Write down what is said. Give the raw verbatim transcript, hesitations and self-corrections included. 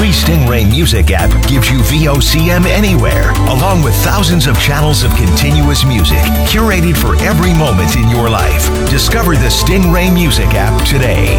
free Stingray Music app gives you V O C M anywhere, along with thousands of channels of continuous music curated for every moment in your life. Discover the Stingray Music app today.